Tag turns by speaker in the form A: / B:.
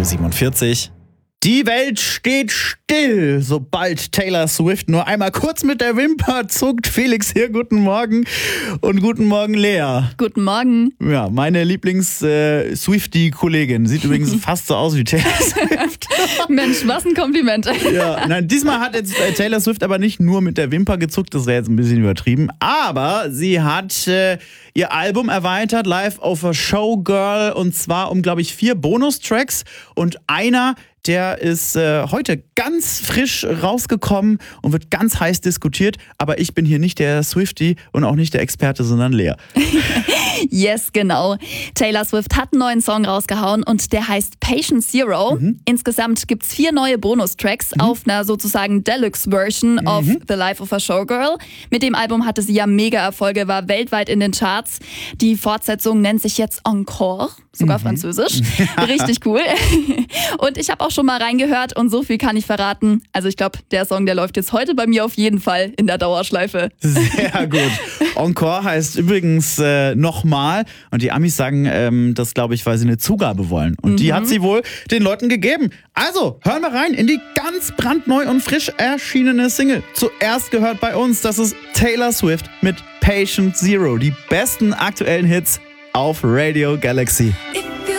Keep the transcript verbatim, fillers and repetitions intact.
A: siebenundvierzig. Die Welt steht still, sobald Taylor Swift nur einmal kurz mit der Wimper zuckt. Felix hier, guten Morgen und guten Morgen Lea.
B: Guten Morgen.
A: Ja, meine Lieblings-Swiftie-Kollegin. Sieht übrigens fast so aus wie Taylor Swift.
B: Mensch, was ein Kompliment.
A: Ja, nein, diesmal hat jetzt Taylor Swift aber nicht nur mit der Wimper gezuckt, das wäre jetzt ein bisschen übertrieben, aber sie hat äh, ihr Album erweitert, Life of a Showgirl, und zwar um, glaube ich, vier Bonustracks, und einer, der ist äh, heute ganz frisch rausgekommen und wird ganz heiß diskutiert. Aber ich bin hier nicht der Swiftie und auch nicht der Experte, sondern Lea.
B: Yes, genau. Taylor Swift hat einen neuen Song rausgehauen und der heißt Patient Zero. Mhm. Insgesamt gibt es vier neue Bonustracks mhm. auf einer sozusagen Deluxe-Version mhm. of The Life of a Showgirl. Mit dem Album hatte sie ja mega Erfolge, war weltweit in den Charts. Die Fortsetzung nennt sich jetzt Encore, sogar mhm. französisch. Richtig cool. Und ich habe auch schon mal reingehört und so viel kann ich verraten. Also ich glaube, der Song, der läuft jetzt heute bei mir auf jeden Fall in der Dauerschleife.
A: Sehr gut. Encore heißt übrigens äh, nochmal, und die Amis sagen ähm, das, glaube ich, weil sie eine Zugabe wollen. Und mhm. die hat sie wohl den Leuten gegeben. Also, hören wir rein in die ganz brandneu und frisch erschienene Single. Zuerst gehört bei uns, das ist Taylor Swift mit Patient Zero. Die besten aktuellen Hits auf Radio Galaxy.
C: If you